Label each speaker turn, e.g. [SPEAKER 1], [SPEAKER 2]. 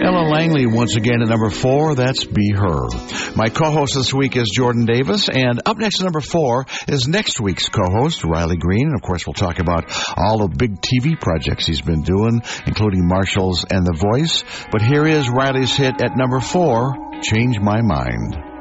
[SPEAKER 1] Ella Langley once again at number 4. That's Be Her. My co-host this week is Jordan Davis, and up next at number 4 is next week's co-host, Riley Green. And of course, we'll talk about all the big TV projects he's been doing, including Marshalls and The Voice. But here is Riley's hit at number 4, Change My Mind.